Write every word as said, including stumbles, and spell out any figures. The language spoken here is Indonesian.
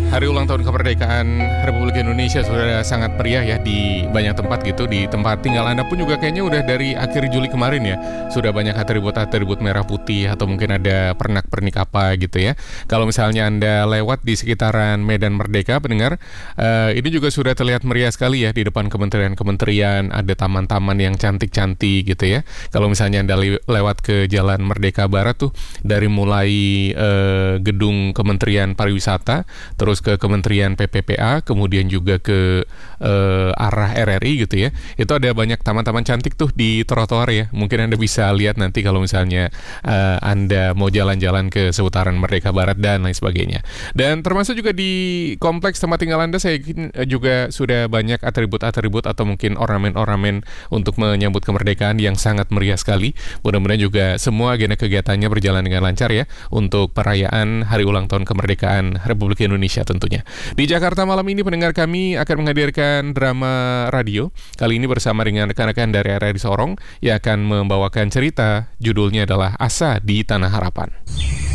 Hari ulang tahun kemerdekaan Republik Indonesia sudah sangat meriah ya di banyak tempat gitu. Di tempat tinggal Anda pun juga kayaknya udah dari akhir Juli kemarin ya. Sudah banyak atribut-atribut merah putih atau mungkin ada pernak-pernik apa gitu ya. Kalau misalnya Anda lewat di sekitaran Medan Merdeka, pendengar, eh, ini juga sudah terlihat meriah sekali ya di depan kementerian-kementerian. Ada taman-taman yang cantik-cantik gitu ya. Kalau misalnya Anda le- lewat ke Jalan Merdeka Barat tuh, dari mulai eh, gedung Kementerian Pariwisata, terus ke Kementerian P P P A, kemudian juga ke uh, arah R R I gitu ya. Itu ada banyak taman-taman cantik tuh di trotoar ya. Mungkin Anda bisa lihat nanti kalau misalnya uh, Anda mau jalan-jalan ke seputaran Merdeka Barat dan lain sebagainya. Dan termasuk juga di kompleks tempat tinggal Anda, saya yakin juga sudah banyak atribut-atribut atau mungkin ornamen-ornamen untuk menyambut kemerdekaan yang sangat meriah sekali. Mudah-mudahan juga semua agenda kegiatannya berjalan dengan lancar ya untuk perayaan Hari Ulang Tahun Kemerdekaan Republik Indonesia tentunya. Di Jakarta malam ini pendengar kami akan menghadirkan drama radio. Kali ini bersama dengan rekan-rekan dari R R I Sorong yang akan membawakan cerita, judulnya adalah Asa di Tanah Harapan.